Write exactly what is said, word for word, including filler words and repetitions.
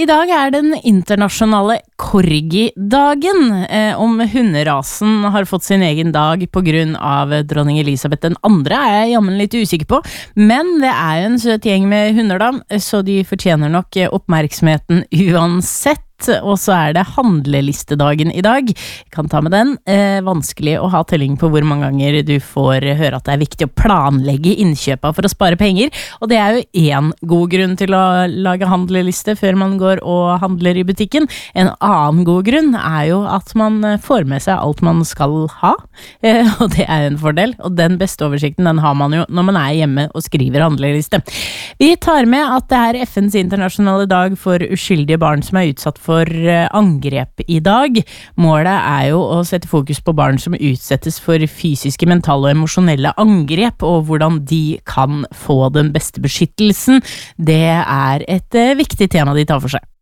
I dag er den internasjonale Corgi-dagen. Eh, om hunderasen har fått sin egen dag på grunn av dronning Elisabeth den andre er jeg jammen litt usikker på, men det er jo en søt gjeng med hunder da, så de fortjener nok oppmerksomheten uansett. Og så er det handlelistedagen i dag. Jeg kan ta med den. Eh, vanskelig å ha telling på hvor mange ganger du får høre at det er viktig å planlegge innkjøpa for å spare penger, og det er jo en god grunn til å lage handleliste før man går og handler i butikken. En annen god grunn er jo at man får med seg alt man skal ha, eh, og det er jo en fordel, og den beste oversikten den har man jo når man er hjemme og skriver handleliste. Vi tar med at det er F N's internasjonale dag for uskyldige barn som er utsatt for for angrep i dag. Målet er jo å sette fokus på barn som utsettes for fysiske, mentale og emosjonelle angrep, og hvordan de kan få den beste beskyttelsen. Det er et viktig tema de tar for seg.